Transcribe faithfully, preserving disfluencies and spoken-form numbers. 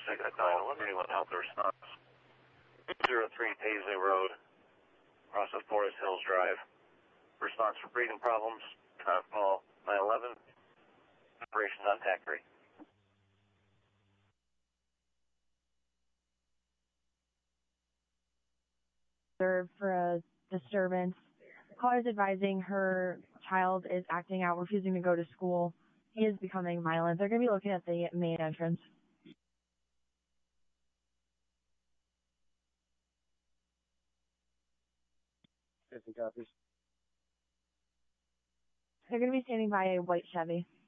six at nine. What anyone help the response? zero three Paisley Road, across of Forest Hills Drive. Response for breathing problems. Conf call nine eleven. Operations on T A C three. For a disturbance. Caller is advising her child is acting out, refusing to go to school. He is becoming violent. They're going to be looking at the main entrance. fifty copies. They're going to be standing by a white Chevy.